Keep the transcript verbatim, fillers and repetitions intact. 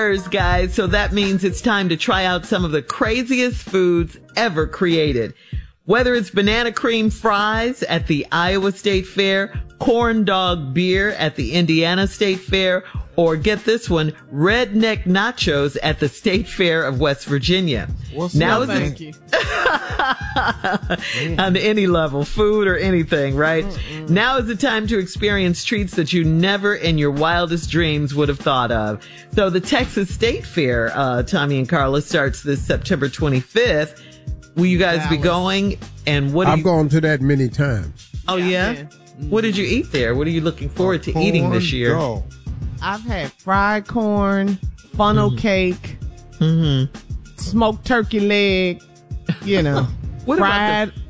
stirs, guys. So that means it's time to try out some of the craziest foods ever created. Whether it's banana cream fries at the Iowa State Fair, corn dog beer at the Indiana State Fair, or get this one, redneck nachos at the State Fair of West Virginia. What's now up, is thank it- you. on any level, food or anything, right? Mm-mm. Now is the time to experience treats that you never in your wildest dreams would have thought of. So the Texas State Fair, uh, Tommy and Carla, starts this September twenty-fifth. Will you guys be going? And what? I've you- gone to that many times. Oh yeah. Mm-hmm. What did you eat there? What are you looking forward to eating this year? Corn dog. I've had fried corn, funnel Mm-hmm. cake, Mm-hmm. smoked turkey leg, you know, What about fried